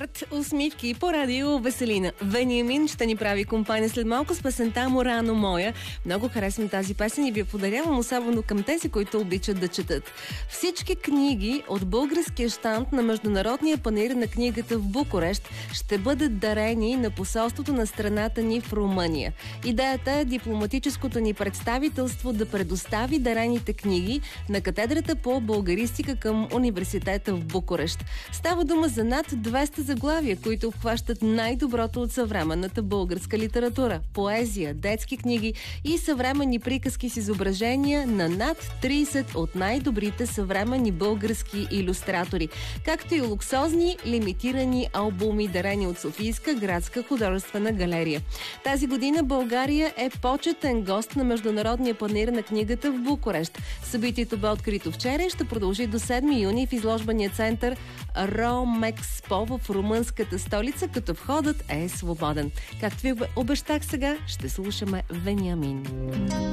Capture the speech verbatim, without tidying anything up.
Спорт, усмивки по радио Веселина. Вениамин ще ни прави компания след малко с песента "Морано моя". Много харесвам тази песен и ви я подарявам, особено към тези, които обичат да четат. Всички книги от българския щанд на Международния панаир на книгата в Букурещ ще бъдат дарени на посолството на страната ни в Румъния. Идеята е дипломатическото ни представителство да предостави дарените книги на катедрата по българистика към университета в Букурещ. Става дума за над двеста заглавия, които обхващат най-доброто от съвременната българска литература, поезия, детски книги и съвременни приказки с изображения на над трийсет от най-добрите съвременни български илюстратори, както и луксозни лимитирани албуми, дарени от Софийска градска художествена галерия. Тази година България е почетен гост на Международния панаир на книгата в Букурещ. Събитието бе открито вчера и ще продължи до седми юни в изложбения център Ромекспо в румънската столица, като входът е свободен. Както ви обещах, сега ще слушаме Вениамин.